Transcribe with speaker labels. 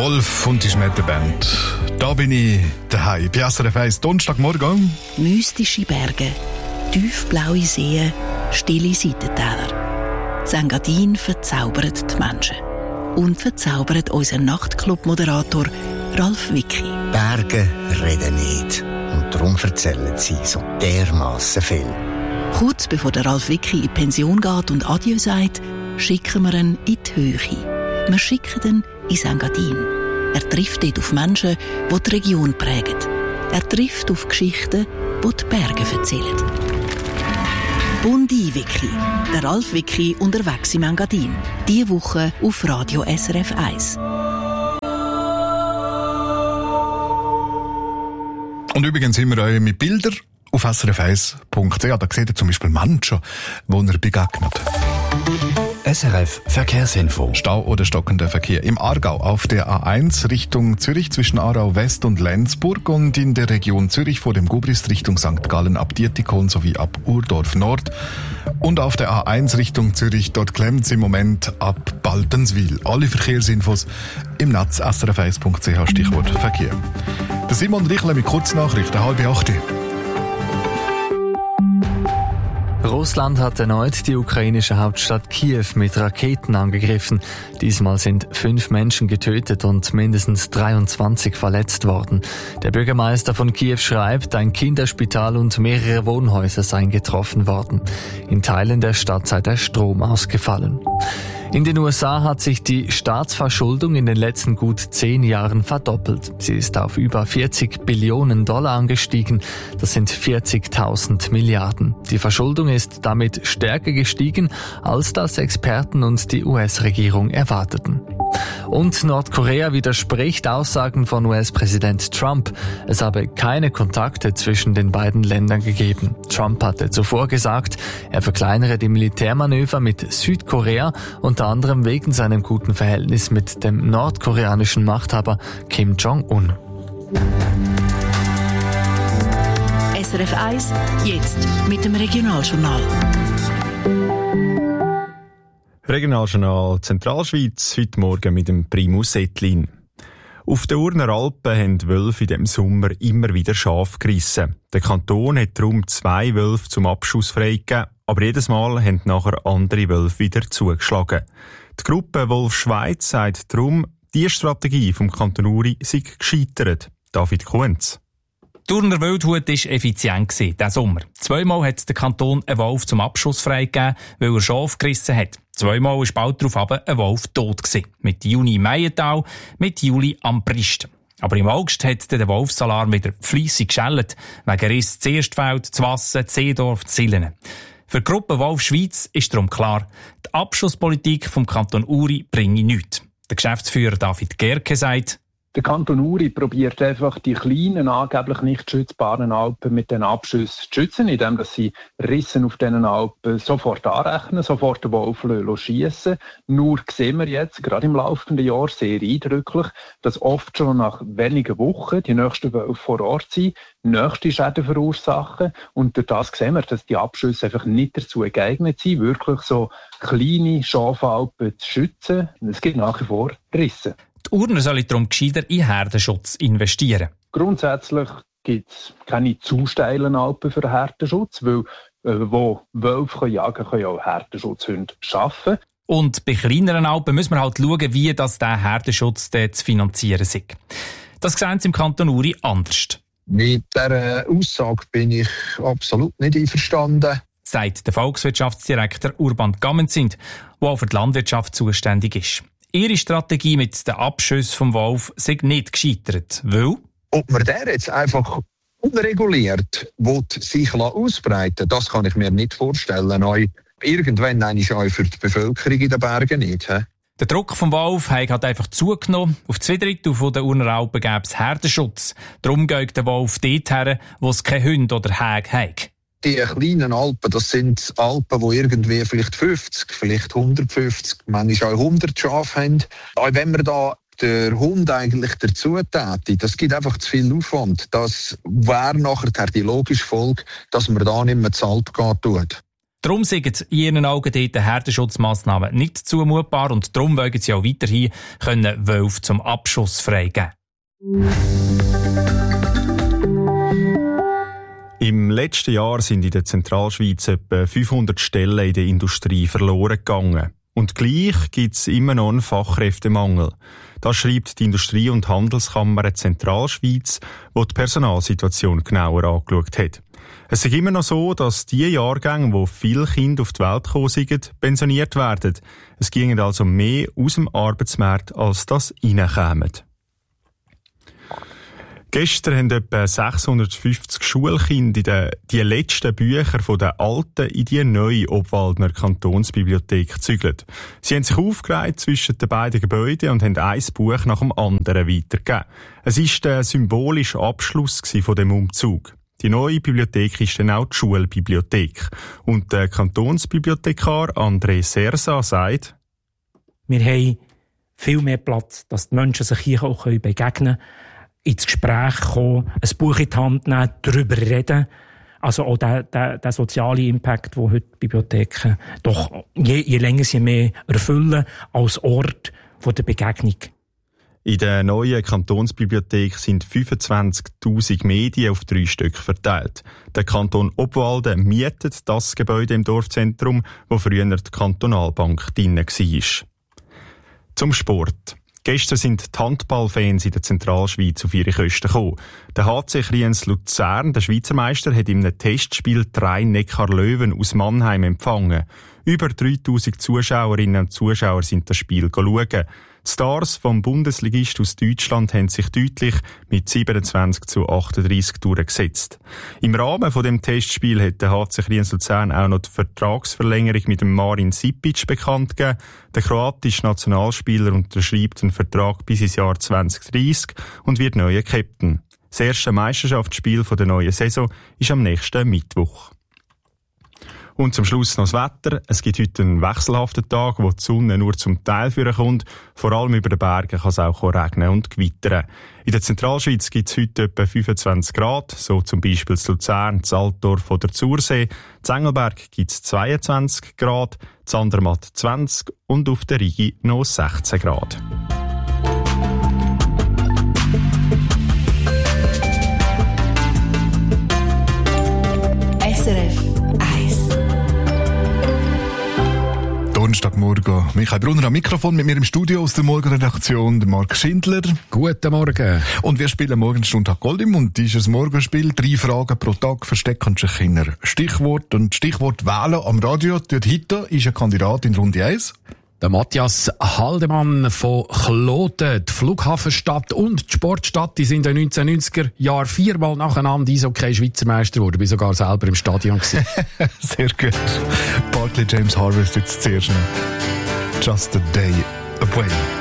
Speaker 1: Wolf und die Schmetterband. Da bin ich daheim. Bei SRF 1 Donnerstagmorgen.
Speaker 2: Mystische Berge, tiefblaue Seen, stille Seitentäler. Das Engadin verzaubert die Menschen. Und verzaubert unseren Nachtclub-Moderator Ralf Wicki.
Speaker 3: Berge reden nicht. Und darum erzählen sie so dermassen viel.
Speaker 2: Kurz bevor der Ralf Wicki in die Pension geht und Adieu sagt, schicken wir ihn in die Höhe. Wir schicken ihn ins Engadin. Er trifft dort auf Menschen, die die Region prägen. Er trifft auf Geschichten, die die Berge erzählen. Bundi Wicki, der Ralf Wicki unterwegs im Engadin. Diese Woche auf Radio SRF 1.
Speaker 1: Und übrigens sind wir auch mit Bildern auf srf1.ch. Da seht ihr zum Beispiel Menschen, die ihr begegnet.
Speaker 4: SRF Verkehrsinfo.
Speaker 1: Stau oder stockender Verkehr im Aargau auf der A1 Richtung Zürich zwischen Aarau West und Lenzburg und in der Region Zürich vor dem Gubrist Richtung St. Gallen ab Dietikon sowie ab Urdorf Nord. Und auf der A1 Richtung Zürich, dort klemmt es im Moment ab Baltenswil. Alle Verkehrsinfos im Netz srf1.ch, Stichwort Verkehr. Der Simon Richler mit Kurznachrichten, 7:30.
Speaker 5: Russland hat erneut die ukrainische Hauptstadt Kiew mit Raketen angegriffen. Diesmal sind 5 Menschen getötet und mindestens 23 verletzt worden. Der Bürgermeister von Kiew schreibt, ein Kinderspital und mehrere Wohnhäuser seien getroffen worden. In Teilen der Stadt sei der Strom ausgefallen. In den USA hat sich die Staatsverschuldung in den letzten gut 10 Jahren verdoppelt. Sie ist auf über $40 Billionen angestiegen. Das sind 40.000 Milliarden. Die Verschuldung ist damit stärker gestiegen, als das Experten und die US-Regierung erwarteten. Und Nordkorea widerspricht Aussagen von US-Präsident Trump. Es habe keine Kontakte zwischen den beiden Ländern gegeben. Trump hatte zuvor gesagt, er verkleinere die Militärmanöver mit Südkorea, unter anderem wegen seinem guten Verhältnis mit dem nordkoreanischen Machthaber Kim Jong-un.
Speaker 2: SRF 1, jetzt mit dem Regionaljournal.
Speaker 6: Regionaljournal Zentralschweiz, heute Morgen mit dem Primus Ettlin. Auf den Urner Alpen haben Wölfe in diesem Sommer immer wieder Schafe gerissen. Der Kanton hat darum 2 Wölfe zum Abschuss freigegeben, aber jedes Mal haben nachher andere Wölfe wieder zugeschlagen. Die Gruppe Wolf Schweiz sagt darum, die Strategie vom Kanton Uri sei gescheitert. David Kuhns.
Speaker 7: Die Urner Wildhut war effizient diesen Sommer. 2-mal hat der Kanton einen Wolf zum Abschuss freigegeben, weil er Schafe gerissen hat. 2-mal war bald darauf aber ein Wolf tot gewesen. Mit Juni im Meiental, mit Juli am Brist. Aber im August hat der Wolfsalarm wieder fleissig geschellt, wegen Riss Zierstfeld, Zwassen, Zeedorf, Zillenen. Für die Gruppe Wolf Schweiz ist darum klar, die Abschusspolitik vom Kanton Uri bringe nichts. Der Geschäftsführer David Gerke sagt,
Speaker 8: der Kanton Uri probiert einfach, die kleinen, angeblich nicht schützbaren Alpen mit den Abschüssen zu schützen, indem sie Rissen auf diesen Alpen sofort anrechnen, sofort den Wolf schiessen. Nur sehen wir jetzt, gerade im laufenden Jahr, sehr eindrücklich, dass oft schon nach wenigen Wochen die nächsten Wölfe vor Ort sind, nächste Schäden verursachen. Und durch das sehen wir, dass die Abschüsse einfach nicht dazu geeignet sind, wirklich so kleine Schafalpen zu schützen. Es gibt nach wie vor Risse.
Speaker 7: Die Urner sollen darum gescheiter in Herdenschutz investieren.
Speaker 8: Grundsätzlich gibt es keine zu steilen Alpen für Herdenschutz, weil wo Wölfe jagen können auch Herdenschutzhunde arbeiten.
Speaker 7: Und bei kleineren Alpen müssen wir halt schauen, wie das der Herdenschutz zu finanzieren ist. Das sehen Sie im Kanton Uri anders.
Speaker 9: Mit dieser Aussage bin ich absolut nicht einverstanden,
Speaker 7: sagt der Volkswirtschaftsdirektor Urban Gammenzind, der auch für die Landwirtschaft zuständig ist. Ihre Strategie mit den Abschüssen vom Wolf sei nicht gescheitert, weil?
Speaker 9: Ob man der jetzt einfach unreguliert sich ausbreiten, das kann ich mir nicht vorstellen. Irgendwann ist auch für die Bevölkerung in den Bergen nicht. He?
Speaker 7: Der Druck vom Wolf hat halt einfach zugenommen. Auf 2/3 der Urner Alpen gäbe es Herdenschutz. Darum geht der Wolf dort her, wo es keine Hunde oder Häge hat.
Speaker 9: Die kleinen Alpen, das sind Alpen, die irgendwie vielleicht 50, vielleicht 150, manchmal auch 100 Schafe haben. Auch wenn man da den Hund eigentlich dazu täte, das gibt einfach zu viel Aufwand. Das wäre nachher die logische Folge, dass man da nicht mehr zu Alp gehen tut.
Speaker 7: Darum sind in ihren Augen dort Herdenschutzmassnahmen nicht zumutbar und darum wollen sie auch weiterhin Wölfe zum Abschuss freigeben.
Speaker 6: Im letzten Jahr sind in der Zentralschweiz etwa 500 Stellen in der Industrie verloren gegangen. Und gleich gibt es immer noch einen Fachkräftemangel. Das schreibt die Industrie- und Handelskammer Zentralschweiz, die die Personalsituation genauer angeschaut hat. Es ist immer noch so, dass die Jahrgänge, wo viele Kinder auf die Welt gekommen sind, pensioniert werden. Es ginge also mehr aus dem Arbeitsmarkt, als das reinkämen. Gestern haben etwa 650 Schulkinder die letzten Bücher von den alten in die neue Obwaldner Kantonsbibliothek gezügelt. Sie haben sich aufgereiht zwischen den beiden Gebäuden und haben ein Buch nach dem anderen weitergegeben. Es war der symbolische Abschluss von dem Umzug. Die neue Bibliothek ist dann auch die Schulbibliothek. Und der Kantonsbibliothekar André Sersa sagt:
Speaker 10: Wir haben viel mehr Platz, dass die Menschen sich hier auch begegnen können, ins Gespräch kommen, ein Buch in die Hand nehmen, darüber reden. Also auch der soziale Impact, den heute Bibliotheken doch je länger sie mehr erfüllen, als Ort der Begegnung.
Speaker 6: In der neuen Kantonsbibliothek sind 25'000 Medien auf 3 Stück verteilt. Der Kanton Obwalden mietet das Gebäude im Dorfzentrum, wo früher die Kantonalbank drin war. Zum Sport. Gestern sind die Handballfans in der Zentralschweiz auf ihre Kosten gekommen. Der HC Kriens Luzern, der Schweizer Meister, hat in einem Testspiel 3 Neckar-Löwen aus Mannheim empfangen. Über 3000 Zuschauerinnen und Zuschauer sind das Spiel schauen. Die Stars vom Bundesligist aus Deutschland haben sich deutlich mit 27:38 durchgesetzt. Im Rahmen von dem Testspiel hat der HC Kriens Luzern auch noch die Vertragsverlängerung mit dem Marin Sipic bekannt gegeben. Der kroatische Nationalspieler unterschreibt einen Vertrag bis ins Jahr 2030 und wird neuer Captain. Das erste Meisterschaftsspiel der neuen Saison ist am nächsten Mittwoch. Und zum Schluss noch das Wetter. Es gibt heute einen wechselhaften Tag, wo die Sonne nur zum Teil vorkommt. Vor allem über den Bergen kann es auch regnen und gewittern. In der Zentralschweiz gibt es heute etwa 25 Grad, so zum Beispiel in Luzern, in Altdorf oder Zursee. In Engelberg gibt es 22 Grad, in Andermatt 20 und auf der Rigi noch 16 Grad.
Speaker 2: SRF
Speaker 1: Donnerstagmorgen. Michael Brunner am Mikrofon, mit mir im Studio aus der Morgenredaktion, Marc Schindler.
Speaker 11: Guten Morgen.
Speaker 1: Und wir spielen morgen Stundtag Goldim und dieses Morgenspiel 3 Fragen pro Tag verstecken sich in einer Stichwort. Und Stichwort wählen am Radio. Dort heute ist ein Kandidat in Runde 1.
Speaker 11: Der Matthias Haldemann von Kloten. Die Flughafenstadt und die Sportstadt, die sind in den 1990er Jahren 4-mal nacheinander Eishockey-Schweizer Meister geworden. Ich war sogar selber im Stadion.
Speaker 1: Sehr gut. Barclay James Harvest jetzt zuerst noch. Just a Day Away.